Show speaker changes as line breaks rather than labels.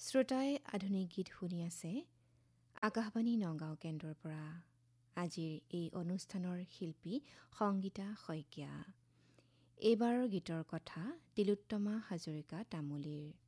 শ্ৰোতাই আধুনিক গীত শুনি আছে আকাশবাণী নগাঁও কেন্দ্ৰৰ পৰা। আজিৰ এই অনুষ্ঠানৰ শিল্পী সংগীতা শইকীয়া। এইবাৰৰ গীতৰ কথা তিলোত্তমা হাজৰিকা তামুলীৰ।